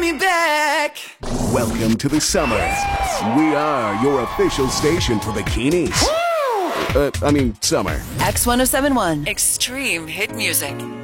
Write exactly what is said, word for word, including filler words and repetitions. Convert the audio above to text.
me back. Welcome to the summer. We are your official station for bikinis. Uh, I mean, summer. X ten seventy-one. Extreme hit music.